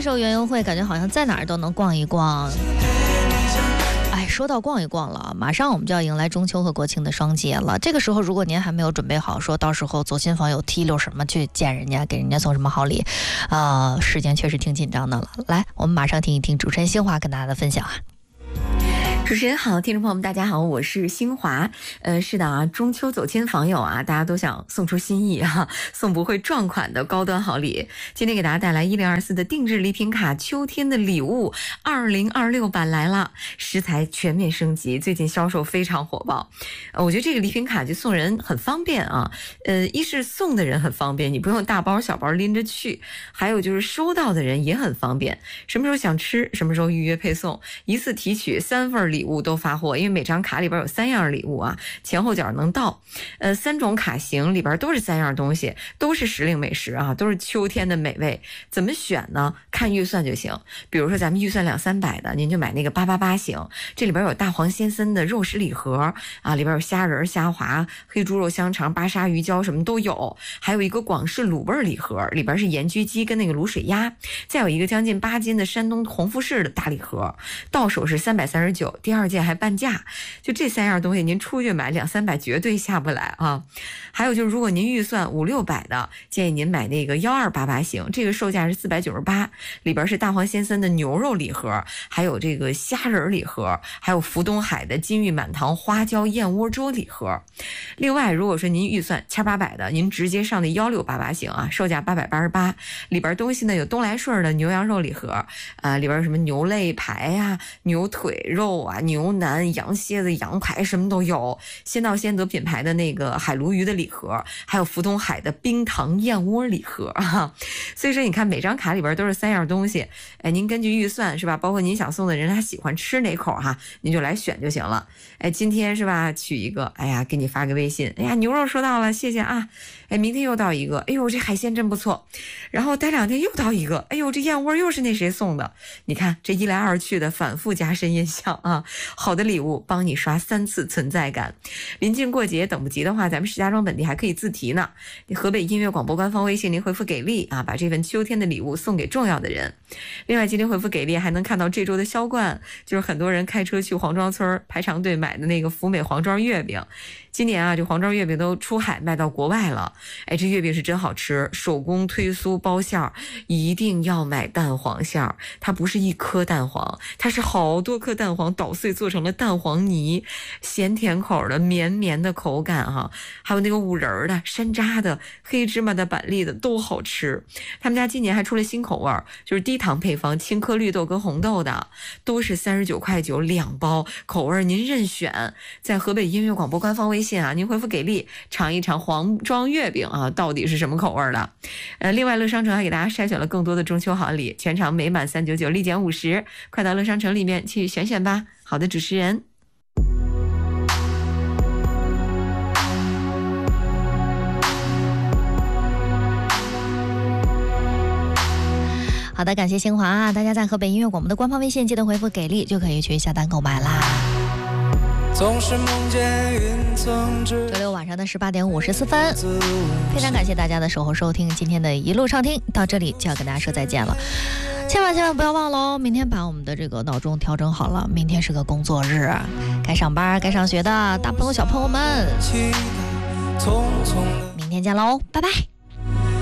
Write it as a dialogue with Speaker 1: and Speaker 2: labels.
Speaker 1: 时候园游会感觉好像在哪儿都能逛一逛。哎，说到逛一逛了，马上我们就要迎来中秋和国庆的双节了。这个时候，如果您还没有准备好，说到时候走亲访友提溜什么去见人家，给人家送什么好礼，时间确实挺紧张的了。来，我们马上听一听主持人新华跟大家的分享啊。
Speaker 2: 主持人好，听众朋友们大家好，我是新华。是的啊，中秋走亲访友啊，大家都想送出心意啊，送不会撞款的高端好礼。今天给大家带来1024的定制礼品卡秋天的礼物2026版来了，食材全面升级，最近销售非常火爆。我觉得这个礼品卡就送人很方便啊，一是送的人很方便，你不用大包小包拎着去，还有就是收到的人也很方便，什么时候想吃什么时候预约配送，一次提取3份礼物都发货，因为每张卡里边有3样礼物啊，前后脚能到。3种卡型里边都是3样东西，都是时令美食啊，都是秋天的美味。怎么选呢？看预算就行。比如说咱们预算200-300的，您就买那个888型，这里边有大黄先生的肉食礼盒啊，里边有虾仁、虾滑、黑猪肉香肠、巴沙鱼胶什么都有，还有一个广式卤味礼盒，里边是盐焗鸡跟那个卤水鸭，再有一个将近8斤的山东红富士的大礼盒，到手是339，第2件还半价。就这3样东西，您出去买200-300绝对下不来啊。还有就是，如果您预算500-600的，建议您买那个1288型，这个售价是498，里边是大黄先生的牛肉礼盒，还有这个虾仁礼盒，还有福东海的金玉满堂花椒燕窝粥礼盒。另外，如果说您预算1800的，您直接上那1688型啊，售价888，里边东西呢有东来顺的牛羊肉礼盒啊，里边有什么牛肋排啊、牛腿肉啊、牛腩、羊蝎子、羊排什么都有，先到先得品牌的那个海鲈鱼的礼盒，还有福东海的冰糖燕窝礼盒啊。所以说你看每张卡里边都是3样东西，哎，您根据预算是吧，包括您想送的人他喜欢吃哪口哈，您就来选就行了。哎，今天是吧取一个，哎呀给你发个微信，哎呀牛肉收到了，谢谢啊。哎，明天又到一个，哎呦这海鲜真不错，然后待2天又到一个，哎呦这燕窝又是那谁送的，你看这一来二去的反复加深印象啊。好的礼物帮你刷3次存在感。临近过节等不及的话，咱们石家庄本地还可以自提呢。河北音乐广播官方微信您回复给力啊，把这份秋天的礼物送给重要的人。另外今天回复给力还能看到这周的销冠，就是很多人开车去黄庄村排长队买的那个福美黄庄月饼。今年啊，这黄庄月饼都出海卖到国外了。哎，这月饼是真好吃，手工推酥包馅儿，一定要买蛋黄馅儿。它不是一颗蛋黄，它是好多颗蛋黄捣碎做成了蛋黄泥，咸甜口的绵绵的口感哈，还有那个五仁的、山楂的、黑芝麻的、板栗的都好吃。他们家今年还出了新口味，就是低糖配方，青稞绿豆跟红豆的，都是39.9块2包，口味您任选。在河北音乐广播官方微信啊，您回复给力，尝一尝黄庄月饼啊，到底是什么口味的？另外乐商城还给大家筛选了更多的中秋好礼，全场每满399立减50，快到乐商城里面去选选吧。好的，主持人。
Speaker 1: 好的，感谢新华啊！大家在河北音乐广播的官方微信记得回复给力，就可以去下单购买啦。总是梦见云层周六晚上的18点54分，非常感谢大家的守候收听，今天的一路畅听到这里就要跟大家说再见了。千万不要忘了哦，明天把我们的这个闹钟调整好了，明天是个工作日，该上班该上学的大朋友小朋友们，明天见喽，拜拜。